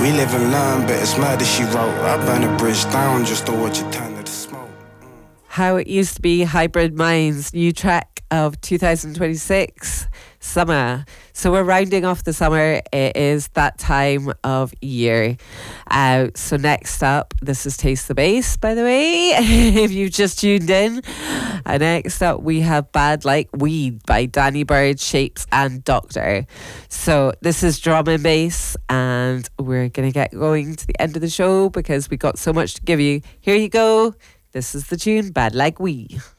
We live and learn, but it's murder she wrote. I burn a bridge down just to watch it turn to the smoke. How It Used to Be, Hybrid Minds, new track of 2026, summer. So we're rounding off the summer. It is that time of year. So next up, this is Taste the Bass, by the way, if you've just tuned in. Next up, we have Bad Like Weed by Danny Bird, Shapes and Doctor. So this is drum and bass, and we're going to get going to the end of the show because we got so much to give you. Here you go. This is the tune, Bad Like Weed.